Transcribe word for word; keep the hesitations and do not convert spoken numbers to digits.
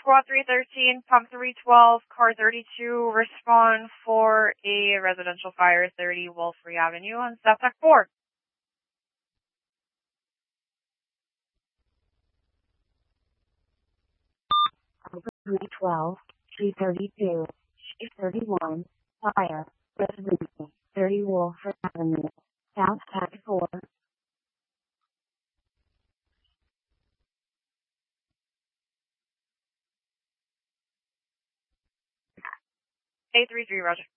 Squad three thirteen, Pump three twelve, Car thirty-two, respond for a residential fire, thirty Wolfrey Avenue on StatTech four. three twelve, three thirty-two, thirty-one, fire, residential, thirty Wolfrey Avenue, StatTech four. eight three three, roger.